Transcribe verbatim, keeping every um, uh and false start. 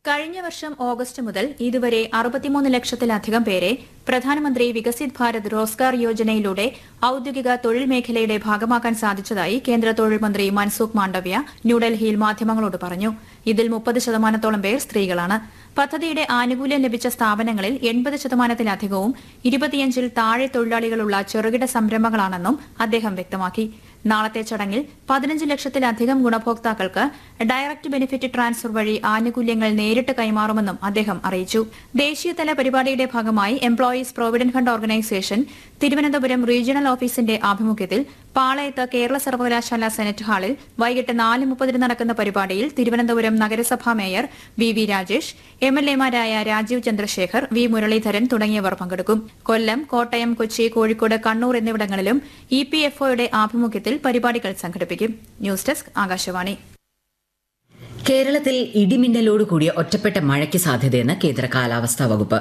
കഴിഞ്ഞ വർഷം ഓഗസ്റ്റ് മുതൽ ഇതുവരെ അറുപത്തിമൂന്ന് ലക്ഷത്തിലധികം പേരെ പ്രധാനമന്ത്രി വികസിത് ഭാരത് റോസ്ഗാർ യോജനയിലൂടെ ഔദ്യോഗിക തൊഴിൽ മേഖലയുടെ ഭാഗമാക്കാൻ സാധിച്ചതായി കേന്ദ്ര തൊഴിൽ മന്ത്രി മൻസുഖ് മാണ്ഡവ്യ ന്യൂഡൽഹിയിൽ മാധ്യമങ്ങളോട് പറഞ്ഞു. ഇതിൽ മുപ്പത് ശതമാനത്തോളം പേർ സ്ത്രീകളാണ്. പദ്ധതിയുടെ ആനുകൂല്യം ലഭിച്ച സ്ഥാപനങ്ങളിൽ എൺപത് ശതമാനത്തിലധികവും ഇരുപത്തിയഞ്ചിൽ താഴെ തൊഴിലാളികളുള്ള ചെറുകിട സംരംഭങ്ങളാണെന്നും അദ്ദേഹം വ്യക്തമാക്കി. നാളത്തെ ചടങ്ങിൽ പതിനഞ്ച് ലക്ഷത്തിലധികം ഗുണഭോക്താക്കൾക്ക് ഡയറക്ട് ബെനിഫിറ്റ് ട്രാൻസ്ഫർ വഴി ആനുകൂല്യങ്ങൾ നേരിട്ട് കൈമാറുമെന്നും അദ്ദേഹം അറിയിച്ചു. ദേശീയതല പരിപാടിയുടെ ഭാഗമായി employees provident fund organisation Thiruvananthapuram regional ഓഫീസിന്റെ ആഭിമുഖ്യത്തിൽ പാളയത്ത് കേരള സർവകലാശാല സെനറ്റ് ഹാളിൽ വൈകിട്ട് നാല് മുപ്പതിന് നടക്കുന്ന പരിപാടിയിൽ തിരുവനന്തപുരം നഗരസഭാ mayor V V Rajesh, M L എമാരായ Rajeev Chandrasekhar, V Muraleedharan തുടങ്ങിയവർ പങ്കെടുക്കും. കൊല്ലം, കോട്ടയം, കൊച്ചി, കോഴിക്കോട്, കണ്ണൂർ എന്നിവിടങ്ങളിലും ഇ പി എഫ് ഒയുടെ ആഭിമുഖ്യത്തിൽ പരിപാടികൾ സംഘടിപ്പിക്കും. News desk Akashvani. കേരളത്തിൽ ഇടിമിന്നലോട് കൂടിയ ഒറ്റപ്പെട്ട മഴയ്ക്ക് സാധ്യതയെന്ന് കേന്ദ്ര കാലാവസ്ഥാ വകുപ്പ്.